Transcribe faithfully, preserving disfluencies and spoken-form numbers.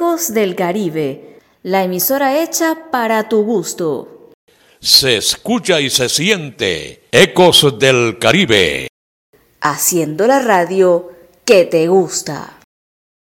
Ecos del Caribe, la emisora hecha para tu gusto. Se escucha y se siente Ecos del Caribe. Haciendo la radio que te gusta.